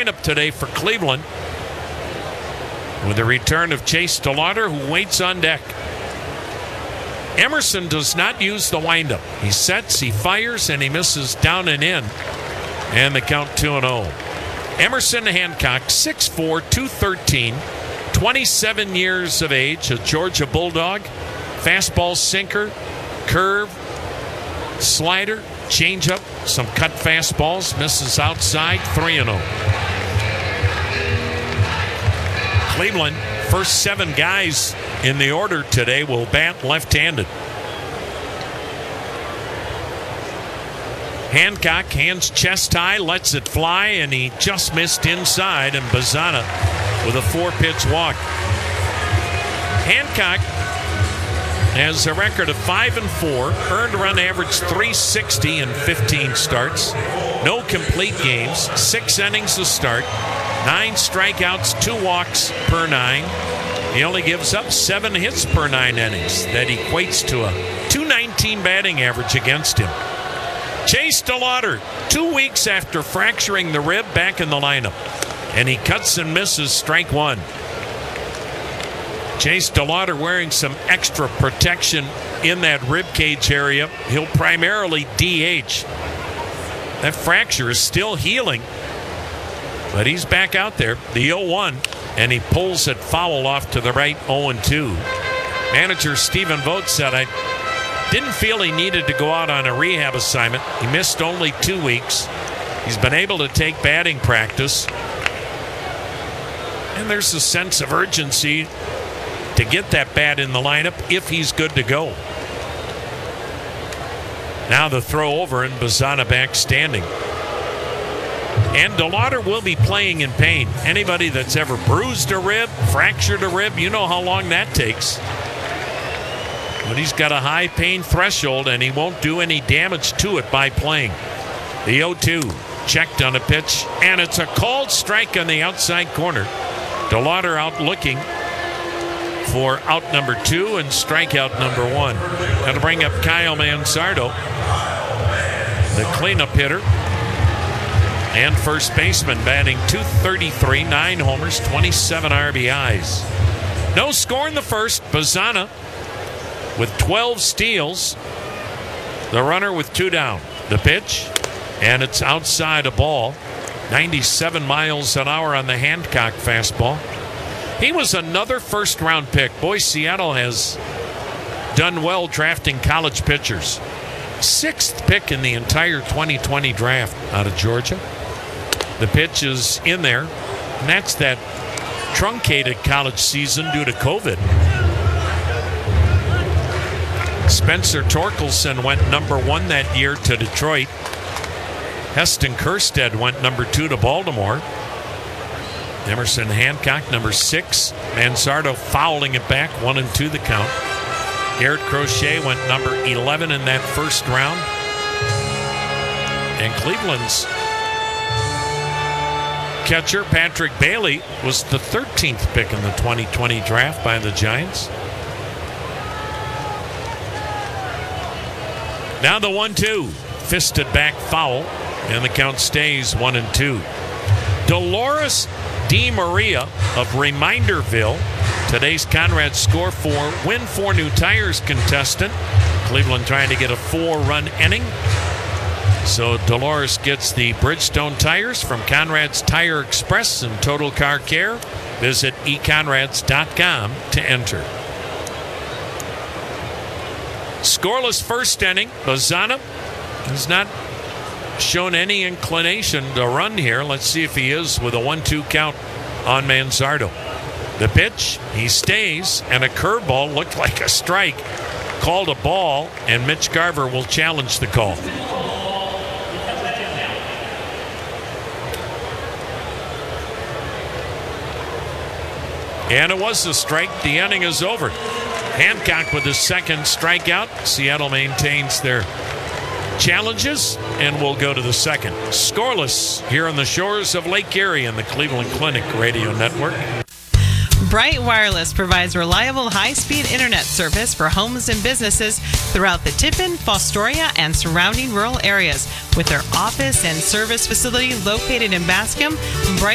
lineup today for Cleveland, with the return of Chase DeLauder, who waits on deck. Emerson does not use the windup. He sets, he fires, and he misses down and in. And the count 2-0. Emerson Hancock, 6'4", 213, 27 years of age, a Georgia Bulldog. Fastball, sinker, curve, slider, changeup, some cut fastballs, misses outside, 3-0. Cleveland, first 7 guys in the order today will bat left-handed. Hancock, hands chest high, lets it fly, and he just missed inside, and Bazana with a 4-pitch walk. Hancock has a record of 5-4, earned run average 360 in 15 starts, no complete games, 6 innings to start, 9 strikeouts, 2 walks per 9. He only gives up 7 hits per 9 innings. That equates to a .219 batting average against him. Chase DeLauder, 2 weeks after fracturing the rib, back in the lineup. And he cuts and misses, strike 1. Chase DeLauder wearing some extra protection in that rib cage area. He'll primarily DH. That fracture is still healing, but he's back out there. The 0-1, and he pulls it foul off to the right, 0-2. Manager Stephen Vogt said, I didn't feel he needed to go out on a rehab assignment. He missed only 2 weeks. He's been able to take batting practice. And there's a sense of urgency to get that bat in the lineup if he's good to go. Now the throw over, and Bazana back standing. And DeLauder will be playing in pain. Anybody that's ever bruised a rib, fractured a rib, you know how long that takes. But he's got a high pain threshold, and he won't do any damage to it by playing. The 0-2, checked on a pitch, and it's a called strike on the outside corner. DeLauder out looking for out number 2 and strikeout number 1. That'll bring up Kyle Manzardo, the cleanup hitter and first baseman, batting .233, 9 homers, 27 RBIs. No score in the first. Bazana with 12 steals. The runner with 2 down. The pitch, and it's outside a ball. 97 miles an hour on the Hancock fastball. He was another first-round pick. Boy, Seattle has done well drafting college pitchers. 6th pick in the entire 2020 draft out of Georgia. The pitch is in there, and that's that truncated college season due to COVID. Spencer Torkelson went number 1 that year to Detroit. Heston Kjerstad went number 2 to Baltimore. Emerson Hancock, number 6. Manzardo fouling it back, 1-2 the count. Garrett Crochet went number 11 in that first round. And Cleveland's catcher, Patrick Bailey, was the 13th pick in the 2020 draft by the Giants. Now the 1-2, fisted back foul, and the count stays 1-2. Dolores D. Maria of Reminderville, today's Conrad Score 4 Win 4 New Tires contestant. Cleveland trying to get a 4-run inning. So Dolores gets the Bridgestone tires from Conrad's Tire Express and Total Car Care. Visit econrads.com to enter. Scoreless first inning. Bazana has not shown any inclination to run here. Let's see if he is with a 1-2 count on Manzardo. The pitch, he stays, and a curveball looked like a strike. Called a ball, and Mitch Garver will challenge the call. And it was a strike. The inning is over. Hancock with his 2nd strikeout. Seattle maintains their challenges, and we'll go to the 2nd. Scoreless here on the shores of Lake Erie and the Cleveland Clinic Radio Network. Bright Wireless provides reliable high-speed internet service for homes and businesses throughout the Tiffin, Fostoria, and surrounding rural areas. With their office and service facility located in Bascom, Bright